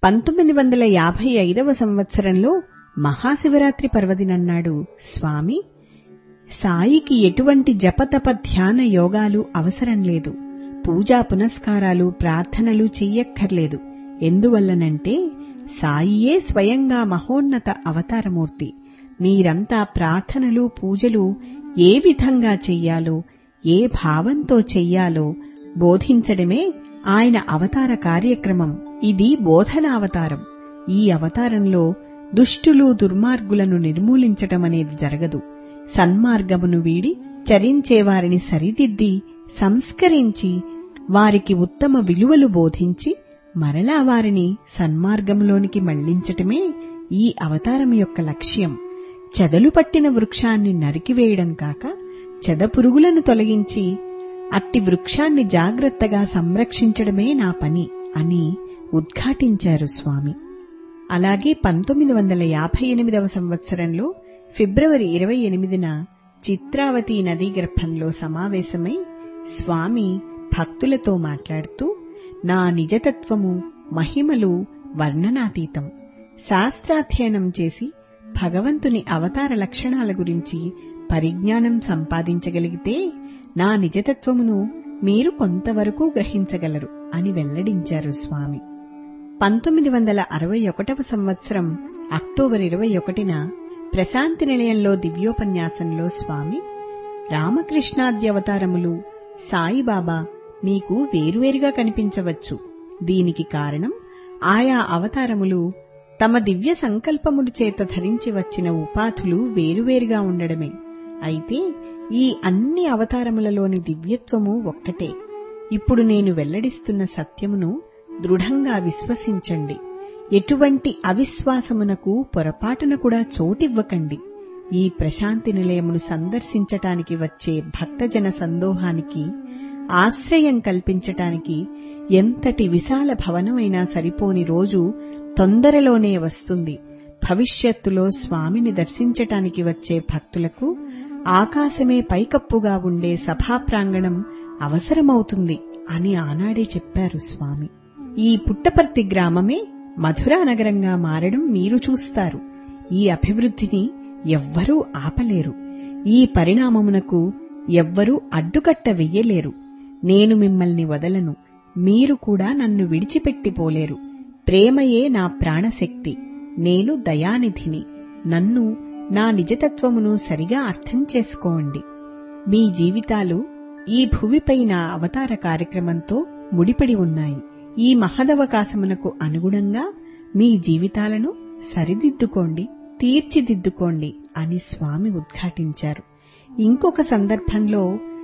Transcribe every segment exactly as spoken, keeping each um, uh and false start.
పంతొమ్మిది వందల యాభై ఐదవ సంవత్సరంలో మహాశివరాత్రి పర్వదినన్నాడు స్వామి, సాయికి ఎటువంటి జపతప ధ్యాన యోగాలు అవసరం లేదు, పూజా పునస్కారాలు ప్రార్థనలు చెయ్యక్కర్లేదు. ఎందువల్లనంటే సాయియే స్వయంగా మహోన్నత అవతారమూర్తి. మీరంతా ప్రార్థనలు పూజలు ఏ విధంగా చెయ్యాలో, ఏ భావంతో చెయ్యాలో బోధించడమే ఆయన అవతార కార్యక్రమం. ఇది బోధనావతారం. ఈ అవతారంలో దుష్టులు దుర్మార్గులను నిర్మూలించటమనేది జరగదు. సన్మార్గమును వీడి చరించేవారిని సరిదిద్ది సంస్కరించి వారికి ఉత్తమ విలువలు బోధించి మరలా వారిని సన్మార్గంలోనికి మళ్లించటమే ఈ అవతారం యొక్క లక్ష్యం. చెదలు పట్టిన వృక్షాన్ని నరికివేయడం కాక చెదపురుగులను తొలగించి అట్టి వృక్షాన్ని జాగ్రత్తగా సంరక్షించడమే నా పని అని ఉద్ఘాటించారు స్వామి. అలాగే పంతొమ్మిది వందల యాభై ఎనిమిదవ సంవత్సరంలో ఫిబ్రవరి ఇరవై ఎనిమిదిన చిత్రావతి నదీ గర్భంలో సమావేశమై స్వామి భక్తులతో మాట్లాడుతూ, నా నిజతత్వము మహిమలు వర్ణనాతీతం. శాస్త్రాధ్యయనం చేసి భగవంతుని అవతార లక్షణాల గురించి పరిజ్ఞానం సంపాదించగలిగితే నా నిజతత్వమును మీరు కొంతవరకు గ్రహించగలరు అని వెల్లడించారు స్వామి. పంతొమ్మిది వందల అరవై ఒకటవ సంవత్సరం అక్టోబర్ ఇరవై ఒకటిన ప్రశాంతి నిలయంలో దివ్యోపన్యాసంలో స్వామి, రామకృష్ణాద్యవతారములు సాయిబాబా మీకు వేరువేరుగా కనిపించవచ్చు. దీనికి కారణం ఆయా అవతారములు తమ దివ్య సంకల్పముల చేత ధరించి వచ్చిన ఉపాధులు వేరువేరుగా ఉండడమే. అయితే ఈ అన్ని అవతారములలోని దివ్యత్వము ఒక్కటే. ఇప్పుడు నేను వెల్లడిస్తున్న సత్యమును దృఢంగా విశ్వసించండి. ఎటువంటి అవిశ్వాసమునకు పొరపాటున కూడా చోటివ్వకండి. ఈ ప్రశాంతి నిలయమును సందర్శించటానికి వచ్చే భక్తజన సందోహానికి ఆశ్రయం కల్పించటానికి ఎంతటి విశాల భవనమైనా సరిపోని రోజు తొందరలోనే వస్తుంది. భవిష్యత్తులో స్వామిని దర్శించటానికి వచ్చే భక్తులకు ఆకాశమే పైకప్పుగా ఉండే సభాప్రాంగణం అవసరమవుతుంది అని ఆనాడే చెప్పారు స్వామి. ఈ పుట్టపర్తి గ్రామమే మధురా నగరంగా మారడం మీరు చూస్తారు. ఈ అభివృద్ధిని ఎవ్వరూ ఆపలేరు. ఈ పరిణామమునకు ఎవ్వరూ అడ్డుకట్ట వెయ్యలేరు. నేను మిమ్మల్ని వదలను, మీరు కూడా నన్ను విడిచిపెట్టిపోలేరు. ప్రేమయే నా ప్రాణశక్తి. నేను దయానిధిని. నన్ను, నా నిజతత్వమును సరిగా అర్థం చేసుకోండి. మీ జీవితాలు ఈ భువిపైన అవతార కార్యక్రమంతో ముడిపడి ఉన్నాయి. ఈ మహదవకాశమునకు అనుగుణంగా మీ జీవితాలను సరిదిద్దుకోండి, తీర్చిదిద్దుకోండి అని స్వామి ఉద్ఘాటించారు. ఇంకొక సందర్భంలో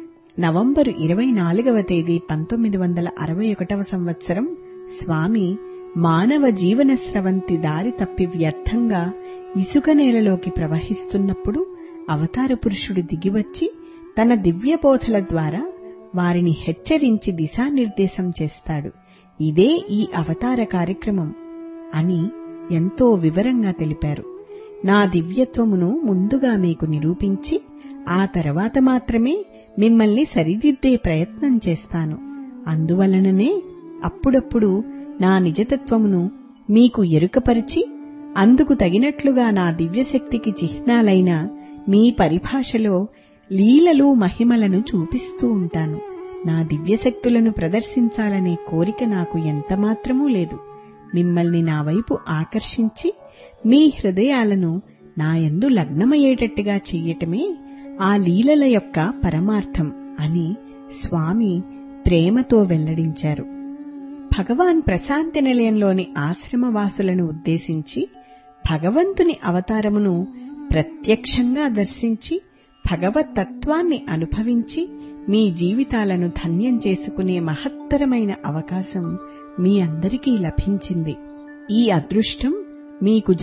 నవంబరు ఇరవై నాలుగవ తేదీ పంతొమ్మిది వందల అరవై ఒకటవ సంవత్సరం స్వామి మానవ జీవన స్రవంతి దారి తప్పి వ్యర్థంగా ఇసుక నేలలోకి ప్రవహిస్తున్నప్పుడు అవతార పురుషుడు దిగివచ్చి తన దివ్యబోధల ద్వారా వారిని హెచ్చరించి దిశానిర్దేశం చేస్తాడు. ఇదే ఈ అవతార కార్యక్రమం అని ఎంతో వివరంగా తెలిపారు. నా దివ్యత్వమును ముందుగా మీకు నిరూపించి ఆ తర్వాత మాత్రమే మిమ్మల్ని సరిదిద్దే ప్రయత్నం చేస్తాను. అందువలననే అప్పుడప్పుడు నా నిజతత్వమును మీకు ఎరుకపరిచి అందుకు తగినట్లుగా నా దివ్యశక్తికి చిహ్నాలైన మీ పరిభాషలో లీలలు మహిమలను చూపిస్తూ ఉంటాను. నా దివ్యశక్తులను ప్రదర్శించాలనే కోరిక నాకు ఎంతమాత్రమూ లేదు. మిమ్మల్ని నా వైపు ఆకర్షించి మీ హృదయాలను నాయందు లగ్నమయ్యేటట్టుగా చెయ్యటమే ఆ లీలల యొక్క పరమార్థం అని స్వామి ప్రేమతో వెల్లడించారు. భగవాన్ ప్రశాంతి నిలయంలోని ఆశ్రమవాసులను ఉద్దేశించి భగవంతుని అవతారమును ప్రత్యక్షంగా దర్శించి భగవత్తత్వాన్ని అనుభవించి మీ జీవితాలను ధన్యం చేసుకునే మహత్తరమైన అవకాశం మీ అందరికీ లభించింది. ఈ అదృష్టం మీకు